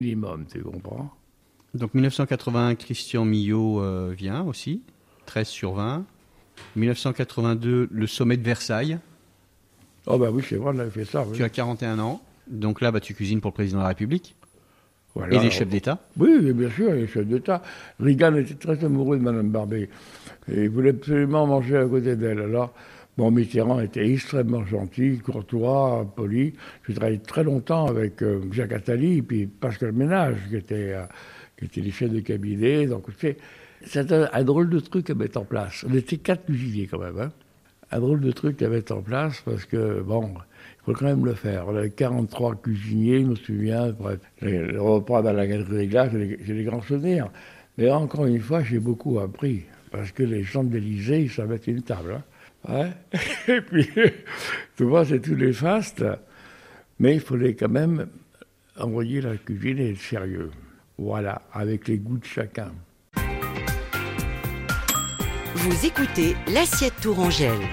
minimum, tu comprends? Donc 1981, Christian Millot vient aussi, 13 sur 20. 1982, le sommet de Versailles. Oh bah oui, c'est vrai, on avait fait ça. Oui. Tu as 41 ans, donc là tu cuisines pour le président de la République. Voilà, et les chefs d'État. Oui, bien sûr, les chefs d'État. Reagan était très amoureux de Mme Barbé. Et il voulait absolument manger à côté d'elle. Alors, Mitterrand était extrêmement gentil, courtois, poli. J'ai travaillé très longtemps avec Jacques Attali et puis Pascal Ménage, qui était les chefs de cabinet. Donc, c'est un drôle de truc à mettre en place. On était 4 cuisiniers quand même. Hein. Un drôle de truc à mettre en place parce que, il faut quand même le faire. On avait 43 cuisiniers, je me souviens. Bref, le repas dans la galerie des glaces, j'ai des grands souvenirs. Mais encore une fois, j'ai beaucoup appris. Parce que les gens de l'Élysée, ils savent mettre une table. Hein. Ouais. Et puis, tu vois, c'est tout néfaste. Mais il fallait quand même envoyer la cuisine et être sérieux. Voilà, avec les goûts de chacun. Vous écoutez l'Assiette Tourangelle.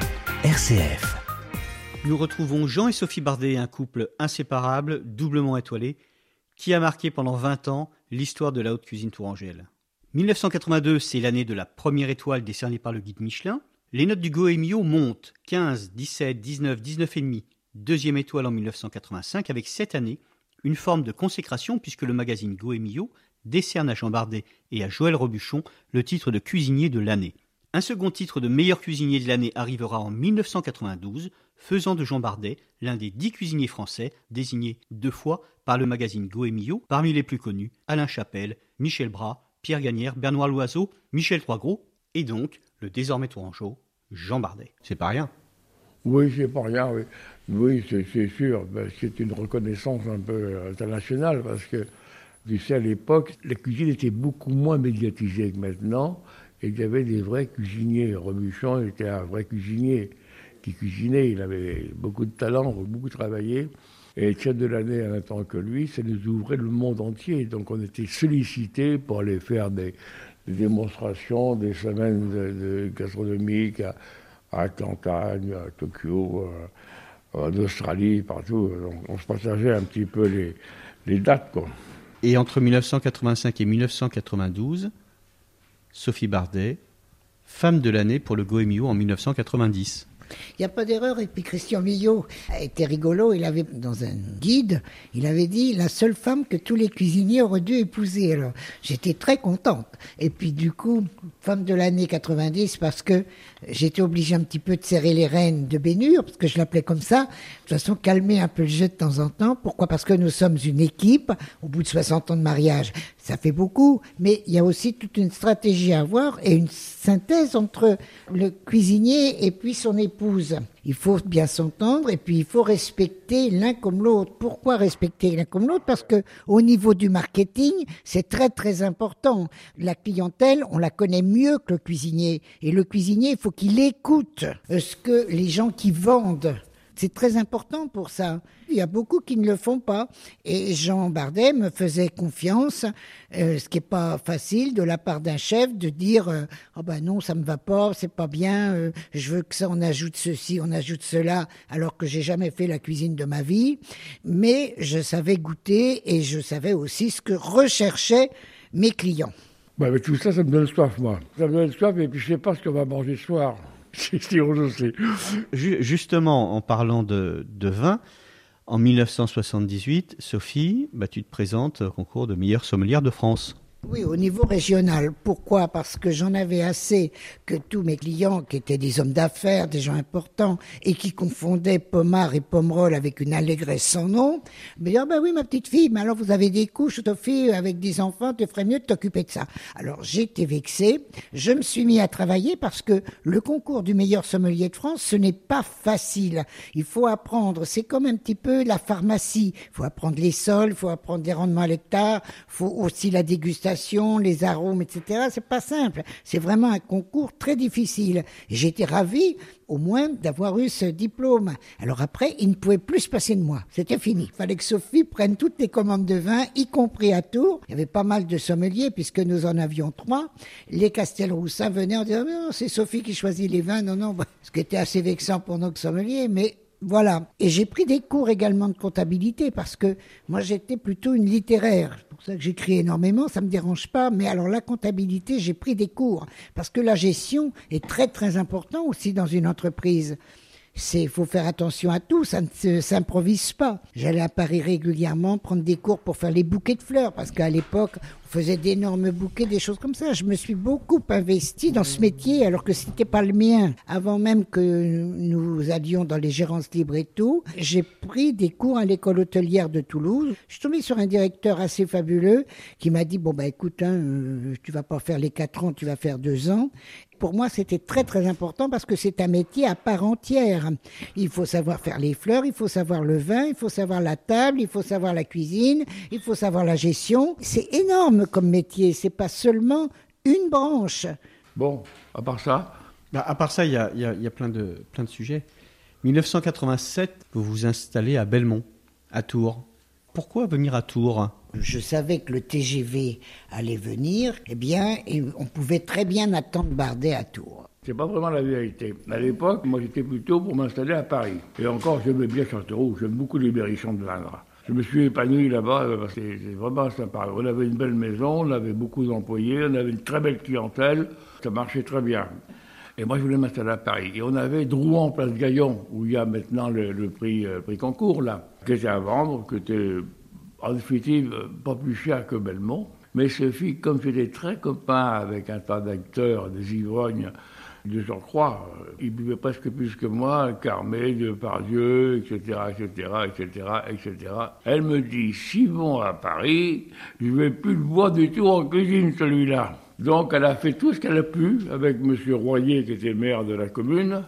RCF. Nous retrouvons Jean et Sophie Bardet, un couple inséparable, doublement étoilé, qui a marqué pendant 20 ans l'histoire de la haute cuisine tourangelle. 1982, c'est l'année de la première étoile décernée par le guide Michelin. Les notes du Goemio montent 15, 17, 19, 19,5. Deuxième étoile en 1985, avec cette année une forme de consécration puisque le magazine Goemio décerne à Jean Bardet et à Joël Robuchon le titre de cuisinier de l'année. Un second titre de meilleur cuisinier de l'année arrivera en 1992, faisant de Jean Bardet l'un des 10 cuisiniers français désignés 2 fois par le magazine Goemio, parmi les plus connus Alain Chapelle, Michel Bras, Pierre Gagnère, Bernard Loiseau, Michel Troisgros, et donc le désormais tourangeau Jean Bardet. C'est pas rien. Oui, c'est pas rien, oui. Oui, c'est sûr. C'est une reconnaissance un peu internationale parce que, tu sais, à l'époque, la cuisine était beaucoup moins médiatisée que maintenant. Et il y avait des vrais cuisiniers. Robuchon était un vrai cuisinier qui cuisinait. Il avait beaucoup de talent, beaucoup travaillé. Et chef de l'année en même temps que lui, ça nous ouvrait le monde entier. Donc on était sollicités pour aller faire des démonstrations, des semaines de gastronomiques à Atlanta, à Tokyo, en Australie, partout. Donc on se partageait un petit peu les dates, quoi. Et entre 1985 et 1992, Sophie Bardet, femme de l'année pour le Goemio en 1990. Il n'y a pas d'erreur. Et puis Christian Millot était rigolo. Il avait, dans un guide, il avait dit la seule femme que tous les cuisiniers auraient dû épouser. Alors, j'étais très contente. Et puis, du coup, femme de l'année 90, parce que j'étais obligée un petit peu de serrer les rênes de Bénure, parce que je l'appelais comme ça. De toute façon, calmer un peu le jeu de temps en temps. Pourquoi ? Parce que nous sommes une équipe. Au bout de 60 ans de mariage, ça fait beaucoup. Mais il y a aussi toute une stratégie à avoir et une synthèse entre le cuisinier et puis son épouse. Il faut bien s'entendre et puis il faut respecter l'un comme l'autre. Pourquoi respecter l'un comme l'autre ? Parce que au niveau du marketing, c'est très très important. La clientèle, on la connaît mieux que le cuisinier. Et le cuisinier, il faut qu'il écoute ce que les gens qui vendent. C'est très important pour ça. Il y a beaucoup qui ne le font pas. Et Jean Bardet me faisait confiance, ce qui n'est pas facile de la part d'un chef de dire oh ben non, ça me va pas, c'est pas bien, je veux que ça, on ajoute ceci, on ajoute cela, alors que j'ai jamais fait la cuisine de ma vie. Mais je savais goûter et je savais aussi ce que recherchaient mes clients. Mais tout ça, ça me donne soif, moi. Ça me donne soif et puis je sais pas ce qu'on va manger ce soir. Justement, en parlant de vin, en 1978, Sophie, tu te présentes au concours de meilleure sommelière de France. Oui, au niveau régional. Pourquoi ? Parce que j'en avais assez que tous mes clients, qui étaient des hommes d'affaires, des gens importants, et qui confondaient pommard et pommerol avec une allégresse sans nom, me disaient « ben oui, ma petite fille, mais alors vous avez des couches, Sophie, avec des enfants, tu ferais mieux de t'occuper de ça. » Alors j'étais vexée, je me suis mis à travailler parce que le concours du meilleur sommelier de France, ce n'est pas facile. Il faut apprendre, c'est comme un petit peu la pharmacie. Il faut apprendre les sols, il faut apprendre les rendements à l'hectare, il faut aussi la dégustation, les arômes, etc. C'est pas simple. C'est vraiment un concours très difficile. Et j'étais ravie, au moins, d'avoir eu ce diplôme. Alors après, il ne pouvait plus se passer de moi. C'était fini. Il fallait que Sophie prenne toutes les commandes de vin, y compris à Tours. Il y avait pas mal de sommeliers, puisque nous en avions 3. Les Castelroussins venaient en disant « Non, c'est Sophie qui choisit les vins. » Non, ce qui était assez vexant pour nos sommeliers, mais Voilà. Et j'ai pris des cours également de comptabilité parce que moi, j'étais plutôt une littéraire. C'est pour ça que j'écris énormément, ça me dérange pas. Mais alors, la comptabilité, j'ai pris des cours parce que la gestion est très, très important aussi dans une entreprise. Il faut faire attention à tout, ça ne s'improvise pas. J'allais à Paris régulièrement prendre des cours pour faire les bouquets de fleurs, parce qu'à l'époque, on faisait d'énormes bouquets, des choses comme ça. Je me suis beaucoup investie dans ce métier, alors que c'était pas le mien. Avant même que nous allions dans les gérances libres et tout, j'ai pris des cours à l'école hôtelière de Toulouse. Je suis tombée sur un directeur assez fabuleux qui m'a dit, écoute, tu vas pas faire les 4 ans, tu vas faire 2 ans. Pour moi, c'était très, très important parce que c'est un métier à part entière. Il faut savoir faire les fleurs, il faut savoir le vin, il faut savoir la table, il faut savoir la cuisine, il faut savoir la gestion. C'est énorme comme métier, c'est pas seulement une branche. Bon, à part ça... À part ça, il y a plein de sujets. 1987, vous vous installez à Belmont, à Tours. Pourquoi venir à Tours ? Je savais que le TGV allait venir, et on pouvait très bien attendre Bardet à Tours. C'est pas vraiment la vérité. À l'époque, moi j'étais plutôt pour m'installer à Paris. Et encore, j'aimais bien Châteauroux, j'aime beaucoup les berrichons de Vingres. Je me suis épanoui là-bas, c'est vraiment sympa. On avait une belle maison, on avait beaucoup d'employés, on avait une très belle clientèle, ça marchait très bien. Et moi je voulais m'installer à Paris. Et on avait Drouan, place Gaillon, où il y a maintenant le prix Concours, là, qui était à vendre, qui était en définitive pas plus cher que Belmont. Mais Sophie, comme j'étais très copain avec un tas d'acteurs, des ivrognes, de Jean-Croix, ils buvaient presque plus que moi, Carmé, Depardieu, etc., etc., etc., etc. Elle me dit, s'ils vont à Paris, je vais plus le voir du tout en cuisine, celui-là. Donc elle a fait tout ce qu'elle a pu avec M. Royer, qui était maire de la commune.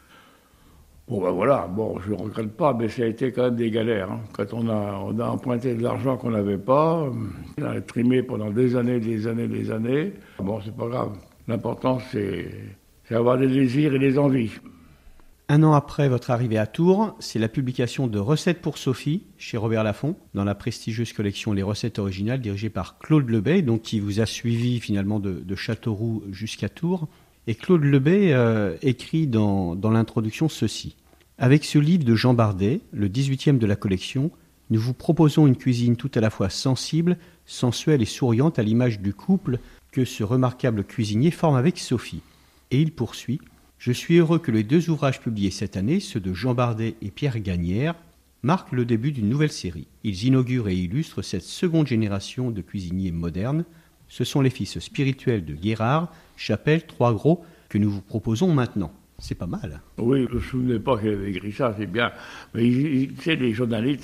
Voilà, je ne regrette pas, mais ça a été quand même des galères. Hein. Quand on a emprunté de l'argent qu'on n'avait pas, on a trimé pendant des années. C'est pas grave. L'important, c'est avoir des désirs et des envies. Un an après votre arrivée à Tours, c'est la publication de Recettes pour Sophie, chez Robert Laffont, dans la prestigieuse collection Les Recettes Originales, dirigée par Claude Lebet, donc qui vous a suivi finalement de Châteauroux jusqu'à Tours. Et Claude Lebet écrit dans l'introduction ceci. Avec ce livre de Jean Bardet, le 18e de la collection, nous vous proposons une cuisine tout à la fois sensible, sensuelle et souriante à l'image du couple que ce remarquable cuisinier forme avec Sophie. Et il poursuit. Je suis heureux que les 2 ouvrages publiés cette année, ceux de Jean Bardet et Pierre Gagnère, marquent le début d'une nouvelle série. Ils inaugurent et illustrent cette seconde génération de cuisiniers modernes. Ce sont les fils spirituels de Guérard, Chapelle, Trois-Gros, que nous vous proposons maintenant. C'est pas mal. Oui, je ne me souvenais pas qu'il avait écrit ça, c'est bien. Mais les journalistes,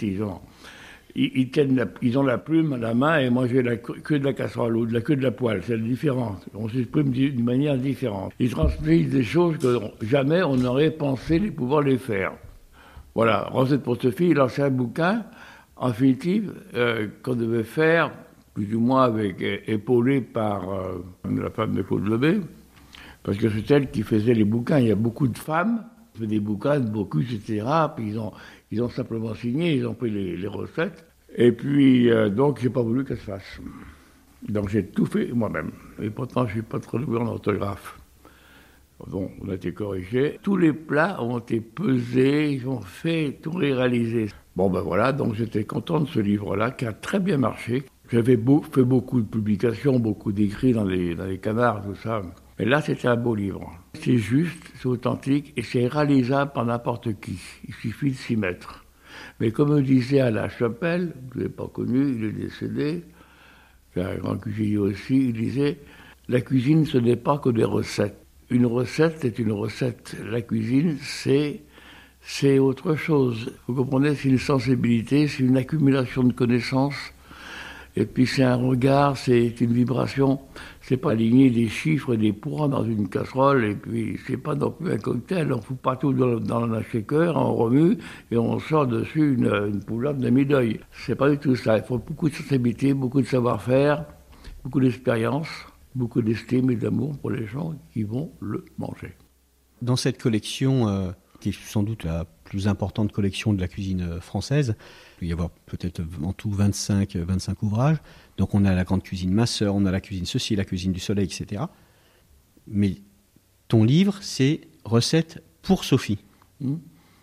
ils ont la plume à la main et moi j'ai la queue de la casserole ou la queue de la poêle, c'est différent. On s'exprime d'une manière différente. Ils transmettent des choses que jamais on n'aurait pensé pouvoir les faire. Voilà, Recette pour Sophie, il a fait un bouquin, en définitive, qu'on devait faire, plus ou moins épaulé par la femme de Claude Lebet, parce que c'est elle qui faisait les bouquins. Il y a beaucoup de femmes qui font des bouquins, de Bocuse, etc., puis ils ont simplement signé, ils ont pris les recettes. Et puis, donc, j'ai pas voulu qu'elle se fasse. Donc, j'ai tout fait moi-même. Et pourtant, je suis pas très doué en orthographe. Bon, on a été corrigé. Tous les plats ont été pesés, ils ont fait tout réaliser. Voilà, donc j'étais content de ce livre-là, qui a très bien marché. J'avais fait beaucoup de publications, beaucoup d'écrits dans les canards, tout ça. Mais là, c'était un beau livre. C'est juste, c'est authentique, et c'est réalisable par n'importe qui. Il suffit de s'y mettre. Mais comme me disait Alain Chapelle, je ne l'ai pas connu, il est décédé, c'est un grand cuisinier aussi, il disait « La cuisine, ce n'est pas que des recettes. Une recette est une recette. La cuisine, c'est autre chose. Vous comprenez, c'est une sensibilité, c'est une accumulation de connaissances. Et puis c'est un regard, c'est une vibration. C'est pas aligner des chiffres et des poids dans une casserole. Et puis c'est pas non plus un cocktail. On fout partout dans un shaker, on remue et on sort dessus une poularde de mi-deuil. C'est pas du tout ça. Il faut beaucoup de sensibilité, beaucoup de savoir-faire, beaucoup d'expérience, beaucoup d'estime et d'amour pour les gens qui vont le manger. Dans cette collection, qui est sans doute la plus importante collection de la cuisine française, il peut y avoir peut-être en tout 25 ouvrages. Donc on a la grande cuisine Ma Sœur, on a la cuisine ceci, la cuisine du soleil, etc. Mais ton livre, c'est Recettes pour Sophie.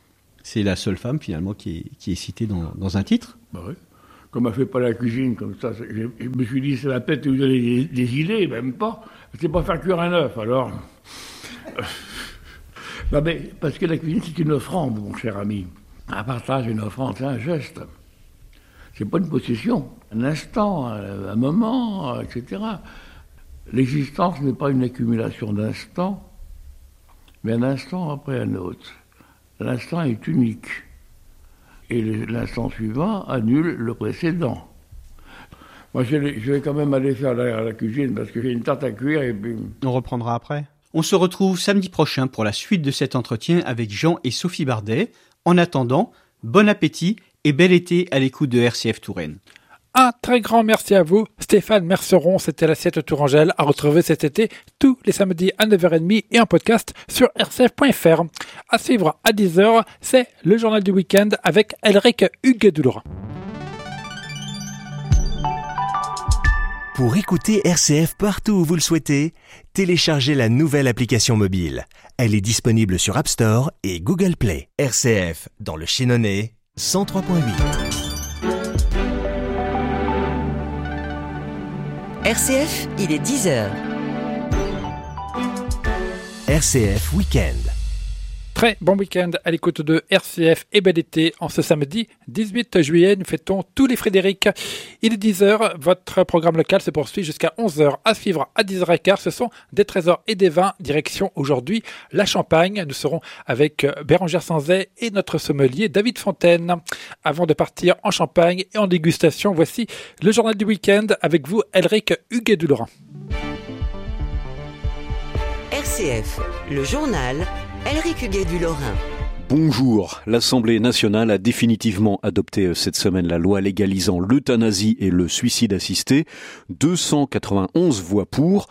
C'est la seule femme finalement qui est citée dans un titre. Bah oui. Comme elle ne fait pas la cuisine comme ça, je me suis dit, c'est la tête de vous donner des idées, même pas. C'est pas faire cuire un œuf, alors. Non, mais parce que la cuisine, c'est une offrande, mon cher ami. Un partage, une offrande, c'est un geste. C'est pas une possession. Un instant, un moment, etc. L'existence n'est pas une accumulation d'instants, mais un instant après un autre. L'instant est unique. Et l'instant suivant annule le précédent. Moi, je vais quand même aller faire la cuisine parce que j'ai une tarte à cuire et puis... On reprendra après. On se retrouve samedi prochain pour la suite de cet entretien avec Jean et Sophie Bardet. En attendant, bon appétit et bel été à l'écoute de RCF Touraine. Un très grand merci à vous, Stéphane Merceron. C'était l'assiette Tourangelle à retrouver cet été tous les samedis à 9h30 et en podcast sur rcf.fr. À suivre à 10h, c'est le journal du week-end avec Elric Hugues-Doulon. Pour écouter RCF partout où vous le souhaitez, téléchargez la nouvelle application mobile. Elle est disponible sur App Store et Google Play. RCF dans le Chénonais, 103.8. RCF, il est 10h. RCF Week-end. Très bon week-end à l'écoute de RCF et bel été. En ce samedi 18 juillet, nous fêtons tous les Frédéric. Il est 10h, votre programme local se poursuit jusqu'à 11h. À suivre à 10h15, ce sont des trésors et des vins. Direction aujourd'hui la Champagne. Nous serons avec Bérangère Sanzet et notre sommelier David Fontaine. Avant de partir en Champagne et en dégustation, voici le journal du week-end avec vous, Elric Hugues-Doulon. RCF, le journal, Elric Hugues-Doulon. Bonjour, l'Assemblée nationale a définitivement adopté cette semaine la loi légalisant l'euthanasie et le suicide assisté. 291 voix pour,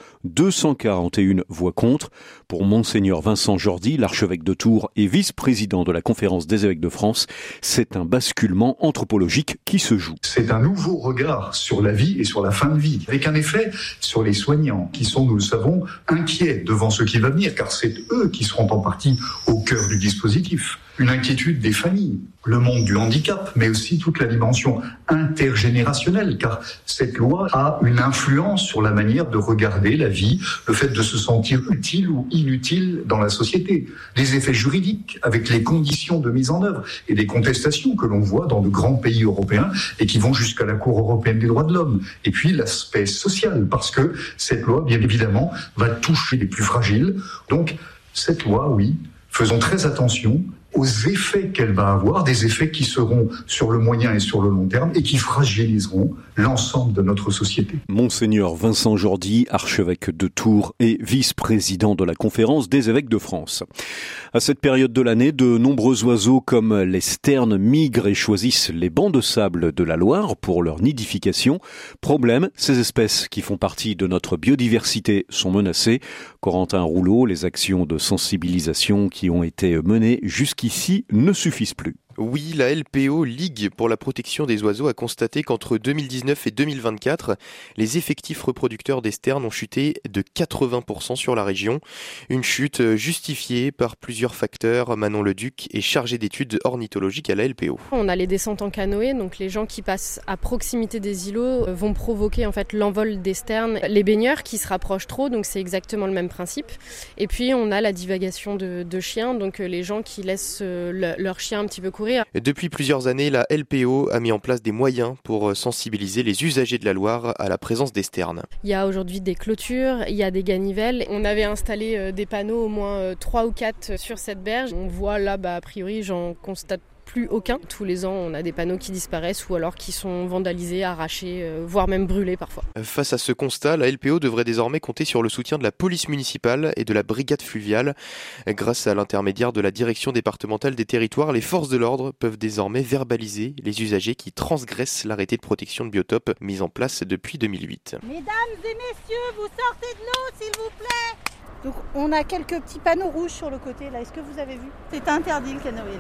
241 voix contre. Pour Monseigneur Vincent Jordi, l'archevêque de Tours et vice-président de la Conférence des évêques de France, c'est un basculement anthropologique qui se joue. C'est un nouveau regard sur la vie et sur la fin de vie, avec un effet sur les soignants, qui sont, nous le savons, inquiets devant ce qui va venir, car c'est eux qui seront en partie au cœur du dispositif. Une inquiétude des familles, le monde du handicap, mais aussi toute la dimension intergénérationnelle, car cette loi a une influence sur la manière de regarder la vie, le fait de se sentir utile ou inutile dans la société, les effets juridiques avec les conditions de mise en œuvre et des contestations que l'on voit dans de grands pays européens et qui vont jusqu'à la Cour européenne des droits de l'homme. Et puis l'aspect social, parce que cette loi, bien évidemment, va toucher les plus fragiles. Donc cette loi, oui, faisons très attention aux effets qu'elle va avoir, des effets qui seront sur le moyen et sur le long terme et qui fragiliseront l'ensemble de notre société. Monseigneur Vincent Jordi, archevêque de Tours et vice-président de la Conférence des évêques de France. À cette période de l'année, de nombreux oiseaux comme les sternes migrent et choisissent les bancs de sable de la Loire pour leur nidification. Problème, ces espèces qui font partie de notre biodiversité sont menacées. Corentin Rouleau, les actions de sensibilisation qui ont été menées jusqu'ici ne suffisent plus. Oui, la LPO, Ligue pour la protection des oiseaux, a constaté qu'entre 2019 et 2024, les effectifs reproducteurs des sternes ont chuté de 80% sur la région. Une chute justifiée par plusieurs facteurs. Manon Leduc est chargée d'études ornithologiques à la LPO. On a les descentes en canoë, donc les gens qui passent à proximité des îlots vont provoquer en fait l'envol des sternes. Les baigneurs qui se rapprochent trop, donc c'est exactement le même principe. Et puis on a la divagation de chiens, donc les gens qui laissent leurs chiens un petit peu courir. Depuis plusieurs années, la LPO a mis en place des moyens pour sensibiliser les usagers de la Loire à la présence des sternes. Il y a aujourd'hui des clôtures, il y a des ganivelles. On avait installé des panneaux, au moins 3 ou 4 sur cette berge. On voit là, a priori, j'en constate plus aucun. Tous les ans, on a des panneaux qui disparaissent ou alors qui sont vandalisés, arrachés, voire même brûlés parfois. Face à ce constat, la LPO devrait désormais compter sur le soutien de la police municipale et de la brigade fluviale. Grâce à l'intermédiaire de la direction départementale des territoires, les forces de l'ordre peuvent désormais verbaliser les usagers qui transgressent l'arrêté de protection de biotope mis en place depuis 2008. Mesdames et messieurs, vous sortez de l'eau s'il vous plaît. Donc on a quelques petits panneaux rouges sur le côté là, est-ce que vous avez vu ? C'est interdit le canoë là.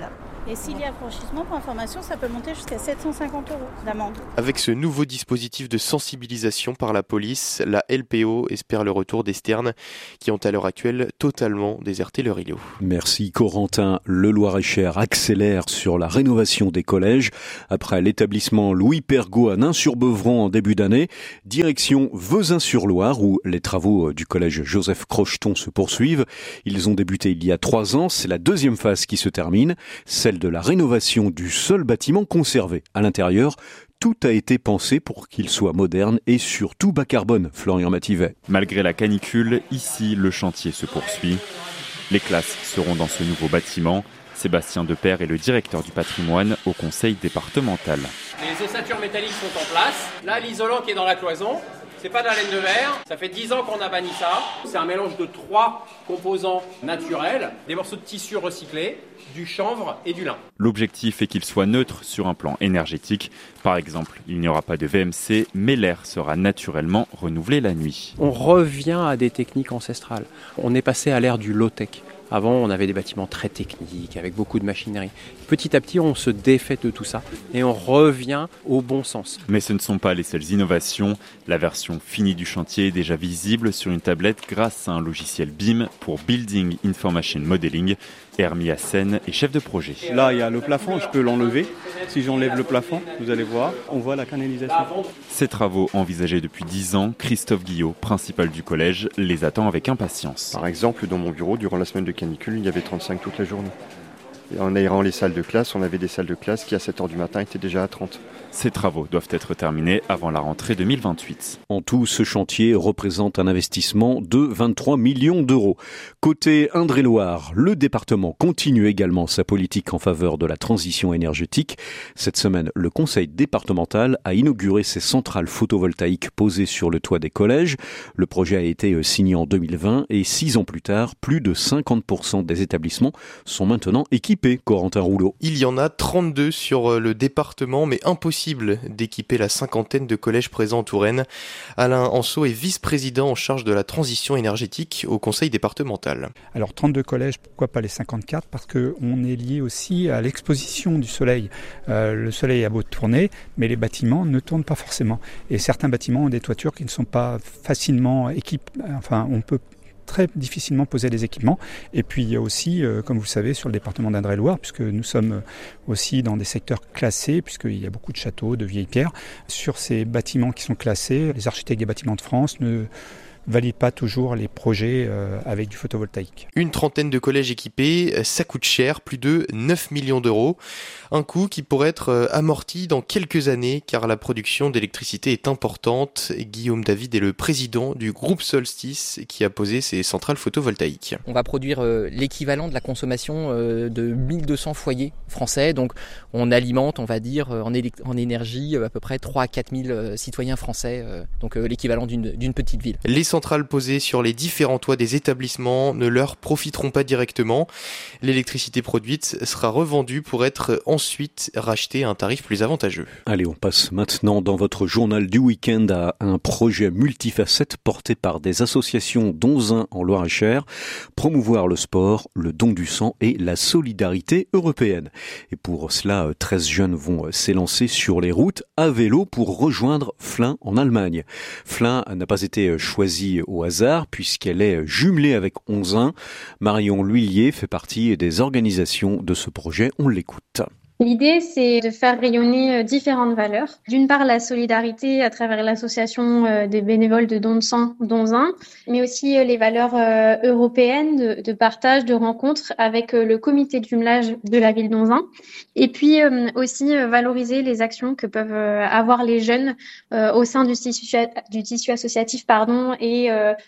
Et s'il y a franchissement, pour information, ça peut monter jusqu'à 750 € d'amende. Avec ce nouveau dispositif de sensibilisation par la police, la LPO espère le retour des sternes qui ont à l'heure actuelle totalement déserté leur îlot. Merci Corentin. Le Loir-et-Cher accélère sur la rénovation des collèges. Après l'établissement Louis Pergaud à Nain-sur-Beuvron en début d'année, direction Vezin-sur-Loire où les travaux du collège Joseph Crocheton se poursuivent. Ils ont débuté il y a 3 ans. C'est la deuxième phase qui se termine, celle de la rénovation du seul bâtiment conservé. À l'intérieur, tout a été pensé pour qu'il soit moderne et surtout bas carbone, Florian Mativet. Malgré la canicule, ici, le chantier se poursuit. Les classes seront dans ce nouveau bâtiment. Sébastien Depère est le directeur du patrimoine au conseil départemental. Les ossatures métalliques sont en place. Là, l'isolant qui est dans la cloison, c'est pas de la laine de verre. Ça fait 10 ans qu'on a banni ça. C'est un mélange de 3 composants naturels, des morceaux de tissu recyclés, du chanvre et du lin. L'objectif est qu'il soit neutre sur un plan énergétique. Par exemple, il n'y aura pas de VMC, mais l'air sera naturellement renouvelé la nuit. On revient à des techniques ancestrales. On est passé à l'ère du low-tech. Avant, on avait des bâtiments très techniques, avec beaucoup de machinerie. Petit à petit, on se défait de tout ça et on revient au bon sens. Mais ce ne sont pas les seules innovations. La version finie du chantier est déjà visible sur une tablette grâce à un logiciel BIM pour Building Information Modeling. Hermie Hassen est chef de projet. Là, il y a le plafond, je peux l'enlever. Si j'enlève le plafond, vous allez voir, on voit la canalisation. Ces travaux envisagés depuis 10 ans, Christophe Guillot, principal du collège, les attend avec impatience. Par exemple, dans mon bureau, durant la semaine de canicule, il y avait 35 toute la journée. Et en aérant les salles de classe, on avait des salles de classe qui, à 7h du matin, étaient déjà à 30. Ces travaux doivent être terminés avant la rentrée 2028. En tout, ce chantier représente un investissement de 23 millions d'euros. Côté Indre-et-Loire, le département continue également sa politique en faveur de la transition énergétique. Cette semaine, le conseil départemental a inauguré ses centrales photovoltaïques posées sur le toit des collèges. Le projet a été signé en 2020 et 6 ans plus tard, plus de 50% des établissements sont maintenant équipés. Corentin Rouleau. Il y en a 32 sur le département, mais impossible d'équiper la 50aine de collèges présents en Touraine. Alain Anceau est vice-président en charge de la transition énergétique au conseil départemental. Alors 32 collèges, pourquoi pas les 54 ? Parce qu'on est lié aussi à l'exposition du soleil. Le soleil a beau tourner, mais les bâtiments ne tournent pas forcément. Et certains bâtiments ont des toitures qui ne sont pas facilement équipées. Enfin, on peut très difficilement poser des équipements. Et puis il y a aussi, comme vous le savez, sur le département d'Indre-et-Loire, puisque nous sommes aussi dans des secteurs classés, puisqu'il y a beaucoup de châteaux, de vieilles pierres. Sur ces bâtiments qui sont classés, les architectes des bâtiments de France ne valide pas toujours les projets avec du photovoltaïque. Une trentaine de collèges équipés, ça coûte cher, plus de 9 millions d'euros. Un coût qui pourrait être amorti dans quelques années car la production d'électricité est importante. Guillaume David est le président du groupe Solstice qui a posé ses centrales photovoltaïques. On va produire l'équivalent de la consommation de 1200 foyers français. Donc on alimente, on va dire, en énergie à peu près 3 à 4 000 citoyens français. Donc l'équivalent d'une petite ville. Les centrales posées sur les différents toits des établissements ne leur profiteront pas directement. L'électricité produite sera revendue pour être ensuite rachetée à un tarif plus avantageux. Allez, on passe maintenant dans votre journal du week-end à un projet multifacette porté par des associations dont un en Loir-et-Cher, promouvoir le sport, le don du sang et la solidarité européenne. Et pour cela, 13 jeunes vont s'élancer sur les routes à vélo pour rejoindre Flins en Allemagne. Flins n'a pas été choisie au hasard puisqu'elle est jumelée avec Onzain. Marion L'Huillier fait partie des organisations de ce projet. On l'écoute. L'idée, c'est de faire rayonner différentes valeurs. D'une part, la solidarité à travers l'association des bénévoles de don de sang, Donzin, mais aussi les valeurs européennes de partage, de rencontres avec le comité de jumelage de la ville d'Onzain. Et puis aussi valoriser les actions que peuvent avoir les jeunes au sein du tissu associatif et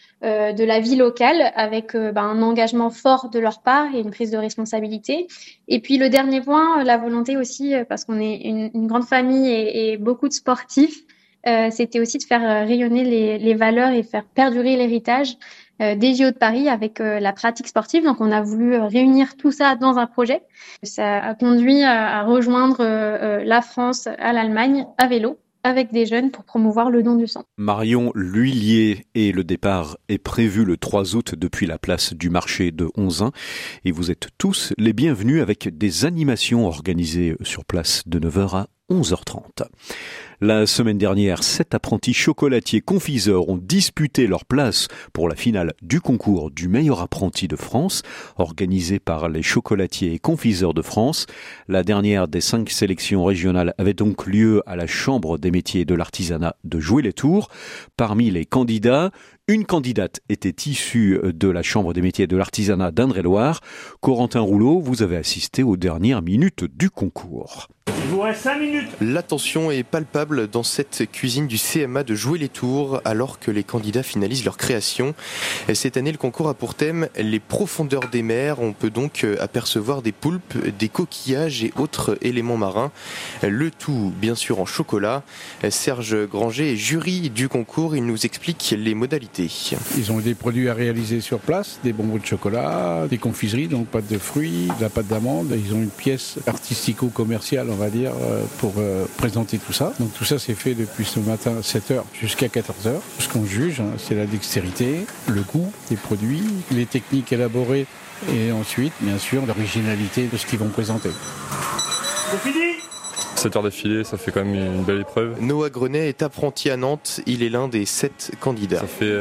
de la vie locale avec un engagement fort de leur part et une prise de responsabilité. Et puis le dernier point, la volonté aussi, parce qu'on est une grande famille et beaucoup de sportifs, c'était aussi de faire rayonner les valeurs et faire perdurer l'héritage des JO de Paris avec la pratique sportive. Donc on a voulu réunir tout ça dans un projet. Ça a conduit à rejoindre la France à l'Allemagne à vélo avec des jeunes pour promouvoir le don du sang. Marion L'Huillier, et le départ est prévu le 3 août depuis la place du marché de Onzain. Et vous êtes tous les bienvenus avec des animations organisées sur place de 9h à 11h30. La semaine dernière, 7 apprentis chocolatiers confiseurs ont disputé leur place pour la finale du concours du meilleur apprenti de France, organisé par les chocolatiers et confiseurs de France. La dernière des 5 sélections régionales avait donc lieu à la Chambre des métiers et de l'artisanat de Joué-les-Tours. Parmi les candidats, une candidate était issue de la Chambre des métiers et de l'artisanat d'Indre-et-Loire. Corentin Rouleau, vous avez assisté aux dernières minutes du concours. Il vous reste 5 minutes. La tension est palpable dans cette cuisine du CMA de Joué-les-Tours alors que les candidats finalisent leur création. Cette année, le concours a pour thème les profondeurs des mers. On peut donc apercevoir des poulpes, des coquillages et autres éléments marins. Le tout, bien sûr, en chocolat. Serge Granger est jury du concours. Il nous explique les modalités. Ils ont des produits à réaliser sur place, des bonbons de chocolat, des confiseries, donc pâte de fruits, de la pâte d'amande. Ils ont une pièce artistico-commerciale, on va dire, pour présenter tout ça. Donc tout ça c'est fait depuis ce matin 7h jusqu'à 14h. Ce qu'on juge, c'est la dextérité, le goût des produits, les techniques élaborées et ensuite, bien sûr, l'originalité de ce qu'ils vont présenter. C'est fini ? 7 heures d'affilée, ça fait quand même une belle épreuve. Noah Grenet est apprenti à Nantes, il est l'un des 7 candidats. Ça fait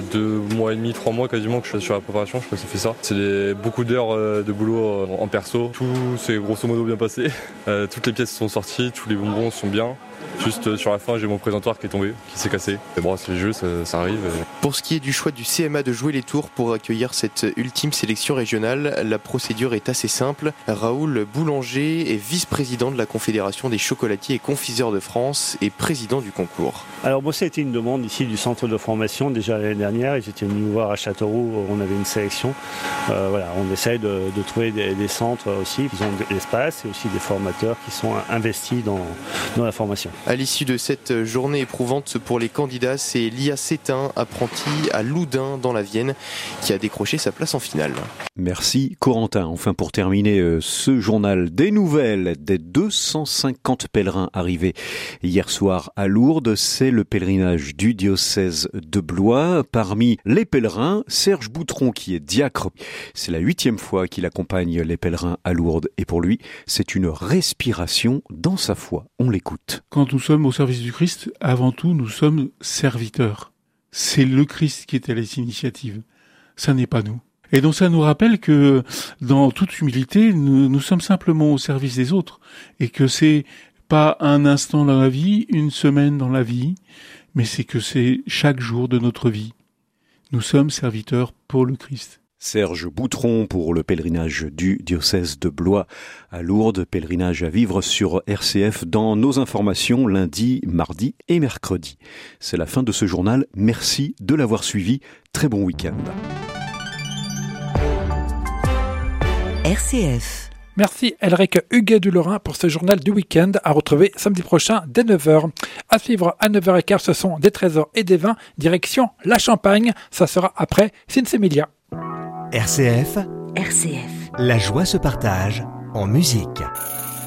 2 mois et demi, 3 mois quasiment que je suis sur la préparation, je crois que ça fait ça. C'est beaucoup d'heures de boulot en perso, tout s'est grosso modo bien passé. Toutes les pièces sont sorties, tous les bonbons sont bien. Juste sur la fin, j'ai mon présentoir qui est tombé, qui s'est cassé. Et bon, c'est les jeux, ça arrive. Pour ce qui est du choix du CMA de Joué-les-Tours pour accueillir cette ultime sélection régionale, la procédure est assez simple. Raoul Boulanger est vice-président de la Confédération des chocolatiers et confiseurs de France et président du concours. Alors moi, ça a été une demande ici du centre de formation déjà l'année dernière. Ils étaient venus nous voir à Châteauroux, on avait une sélection. Voilà, on essaye de trouver des centres aussi. Ils ont de l'espace et aussi des formateurs qui sont investis dans la formation. À l'issue de cette journée éprouvante pour les candidats, c'est Lia Sétain, apprentie à Loudun dans la Vienne, qui a décroché sa place en finale. Merci Corentin. Enfin, pour terminer ce journal, des nouvelles des 250 pèlerins arrivés hier soir à Lourdes. C'est le pèlerinage du diocèse de Blois. Parmi les pèlerins, Serge Boutron qui est diacre. C'est la 8e fois qu'il accompagne les pèlerins à Lourdes et pour lui, c'est une respiration dans sa foi. On l'écoute. Quand nous sommes au service du Christ, avant tout, nous sommes serviteurs. C'est le Christ qui est à l'initiative. Ça n'est pas nous. Et donc ça nous rappelle que, dans toute humilité, nous sommes simplement au service des autres. Et que c'est pas un instant dans la vie, une semaine dans la vie, mais c'est que c'est chaque jour de notre vie. Nous sommes serviteurs pour le Christ. Serge Boutron pour le pèlerinage du diocèse de Blois à Lourdes, pèlerinage à vivre sur RCF dans nos informations lundi, mardi et mercredi. C'est la fin de ce journal, merci de l'avoir suivi, très bon week-end. RCF. Merci Elric Huguet du Lorrain pour ce journal du week-end à retrouver samedi prochain dès 9h. À suivre à 9h15, ce sont des trésors et des vins, direction la Champagne, ça sera après Sinsemilia. RCF, RCF. la joie se partage en musique.